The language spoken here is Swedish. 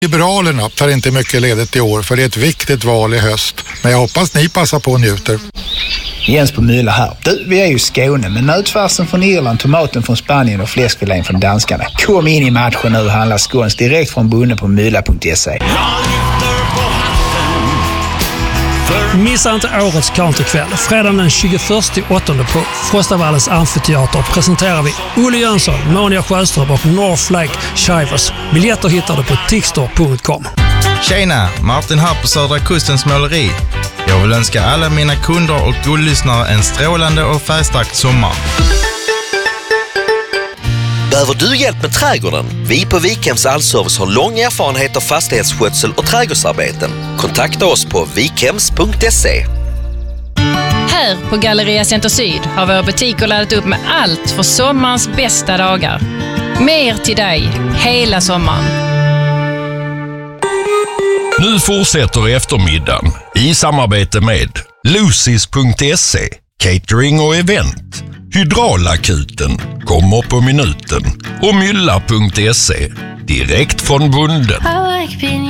Liberalerna tar inte mycket ledigt i år för det är ett viktigt val i höst. Men jag hoppas ni passar på och njuter. Jens på Mylla här. Du, vi är ju i Skåne med nötfärsen från Irland, tomaten från Spanien och fläskfilén från danskarna. Kom in i matchen nu och handla skåns direkt från bonden på mylla.se. Missa inte årets countrykväll. Fredagen den 21/8 på Frostavallens amfiteater presenterar vi Olle Jönsson, Monia Sjöström och North Lake Shivers. Biljetter hittar du på tixter.com. Tjena, Martin här på Södra Kustens måleri. Jag vill önska alla mina kunder och guldlyssnare en strålande och färgstark sommar. Behöver du hjälp med trädgården? Vi på Vikhems Allservice har lång erfarenhet av fastighetsskötsel och trädgårdsarbeten. Kontakta oss på vikhems.se. Här på Galleria Center Syd har våra butiker laddat upp med allt för sommarens bästa dagar. Mer till dig hela sommaren. Nu fortsätter eftermiddagen i samarbete med Lucis.se, catering och event. Hydraulakuten kommer på minuten och Mylla.se, direkt från bonden.